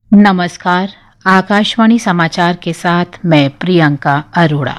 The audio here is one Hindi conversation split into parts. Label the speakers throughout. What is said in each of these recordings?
Speaker 1: नमस्कार। आकाशवाणी समाचार के साथ मैं प्रियंका अरोड़ा।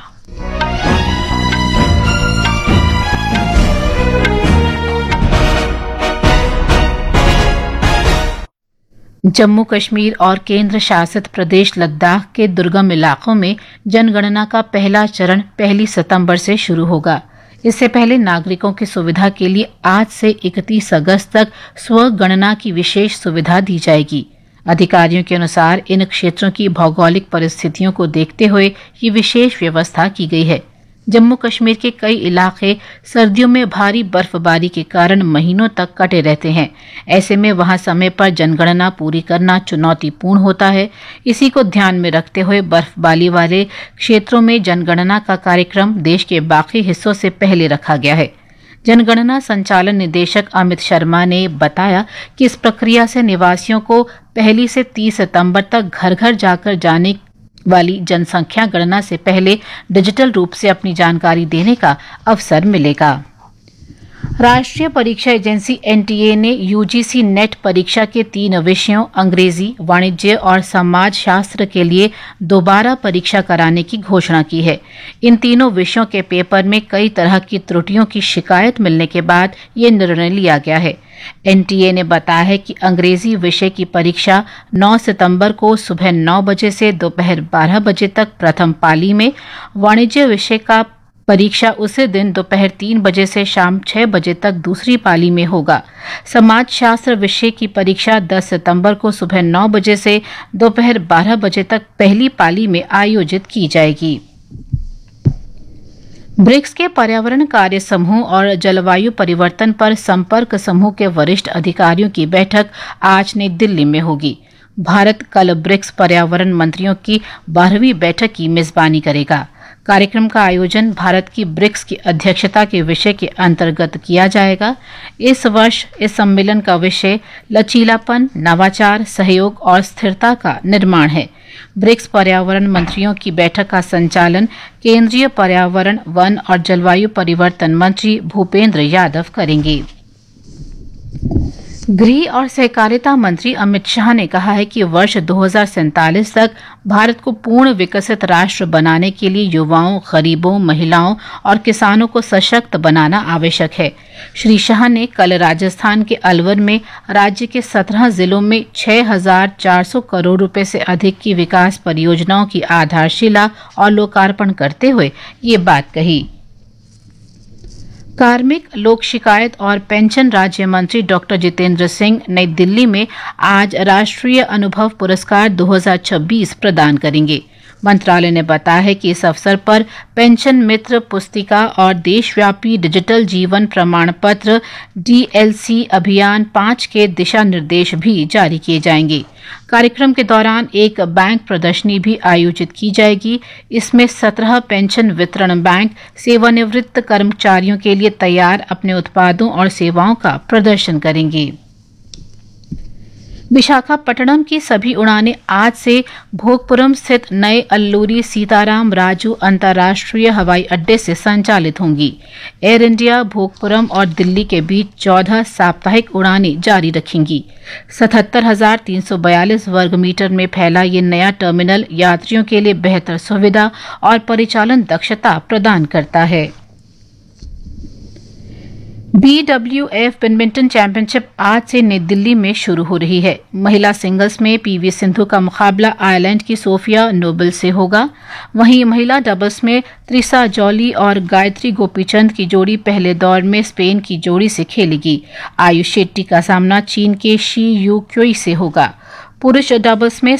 Speaker 1: जम्मू कश्मीर और केंद्र शासित प्रदेश लद्दाख के दुर्गम इलाकों में जनगणना का पहला चरण 1 सितंबर से शुरू होगा। इससे पहले नागरिकों की सुविधा के लिए आज से 31 अगस्त तक स्वगणना की विशेष सुविधा दी जाएगी। अधिकारियों के अनुसार इन क्षेत्रों की भौगोलिक परिस्थितियों को देखते हुए ये विशेष व्यवस्था की गई है। जम्मू कश्मीर के कई इलाके सर्दियों में भारी बर्फबारी के कारण महीनों तक कटे रहते हैं। ऐसे में वहां समय पर जनगणना पूरी करना चुनौतीपूर्ण होता है। इसी को ध्यान में रखते हुए बर्फबारी वाले क्षेत्रों में जनगणना का कार्यक्रम देश के बाकी हिस्सों से पहले रखा गया है। जनगणना संचालन निदेशक अमित शर्मा ने बताया कि इस प्रक्रिया से निवासियों को 1 से 30 सितंबर तक घर घर जाकर जाने वाली जनसंख्या गणना से पहले डिजिटल रूप से अपनी जानकारी देने का अवसर मिलेगा। राष्ट्रीय परीक्षा एजेंसी एनटीए ने यूजीसी नेट परीक्षा के 3 विषयों अंग्रेजी, वाणिज्य और समाज शास्त्र के लिए दोबारा परीक्षा कराने की घोषणा की है। इन तीनों विषयों के पेपर में कई तरह की त्रुटियों की शिकायत मिलने के बाद ये निर्णय लिया गया है। एनटीए ने बताया है कि अंग्रेजी विषय की परीक्षा 9 सितंबर को सुबह 9 बजे से दोपहर 12 बजे तक प्रथम पाली में, वाणिज्य विषय का परीक्षा उसी दिन दोपहर 3 बजे से शाम 6 बजे तक दूसरी पाली में होगा। समाज शास्त्र विषय की परीक्षा 10 सितंबर को सुबह 9 बजे से दोपहर 12 बजे तक पहली पाली में आयोजित की जाएगी। ब्रिक्स के पर्यावरण कार्य समूह और जलवायु परिवर्तन पर संपर्क समूह के वरिष्ठ अधिकारियों की बैठक आज नई दिल्ली में होगी। भारत कल ब्रिक्स पर्यावरण मंत्रियों की 12वीं बैठक की मेजबानी करेगा। कार्यक्रम का आयोजन भारत की ब्रिक्स की अध्यक्षता के विषय के अंतर्गत किया जाएगा। इस वर्ष इस सम्मेलन का विषय लचीलापन, नवाचार, सहयोग और स्थिरता का निर्माण है। ब्रिक्स पर्यावरण मंत्रियों की बैठक का संचालन केंद्रीय पर्यावरण, वन और जलवायु परिवर्तन मंत्री भूपेंद्र यादव करेंगे। गृह और सहकारिता मंत्री अमित शाह ने कहा है कि वर्ष 2047 तक भारत को पूर्ण विकसित राष्ट्र बनाने के लिए युवाओं, गरीबों, महिलाओं और किसानों को सशक्त बनाना आवश्यक है। श्री शाह ने कल राजस्थान के अलवर में राज्य के 17 जिलों में 6,400 करोड़ रुपए से अधिक की विकास परियोजनाओं की आधारशिला और लोकार्पण करते हुए ये बात कही। कार्मिक, लोक शिकायत और पेंशन राज्य मंत्री डॉक्टर जितेंद्र सिंह नई दिल्ली में आज राष्ट्रीय अनुभव पुरस्कार 2026 प्रदान करेंगे। मंत्रालय ने बताया है कि इस अवसर पर पेंशन मित्र पुस्तिका और देशव्यापी डिजिटल जीवन प्रमाण पत्र डीएलसी अभियान 5 के दिशा निर्देश भी जारी किए जाएंगे। कार्यक्रम के दौरान एक बैंक प्रदर्शनी भी आयोजित की जाएगी। इसमें 17 पेंशन वितरण बैंक सेवानिवृत्त कर्मचारियों के लिए तैयार अपने उत्पादों और सेवाओं का प्रदर्शन करेंगे। विशाखापट्टनम की सभी उड़ानें आज से भोगपुरम स्थित नए अल्लूरी सीताराम राजू अंतर्राष्ट्रीय हवाई अड्डे से संचालित होंगी। एयर इंडिया भोगपुरम और दिल्ली के बीच 14 साप्ताहिक उड़ानें जारी रखेंगी। 77,342 वर्ग मीटर में फैला ये नया टर्मिनल यात्रियों के लिए बेहतर सुविधा और परिचालन दक्षता प्रदान करता है। BWF बैडमिंटन चैंपियनशिप आज से नई दिल्ली में शुरू हो रही है। महिला सिंगल्स में पीवी सिंधु का मुकाबला आयरलैंड की सोफिया नोबल से होगा। वहीं महिला डबल्स में त्रिसा जॉली और गायत्री गोपीचंद की जोड़ी पहले दौर में स्पेन की जोड़ी से खेलेगी। आयुष शेट्टी का सामना चीन के शी यू क्योई से होगा। पुरुष डबल्स में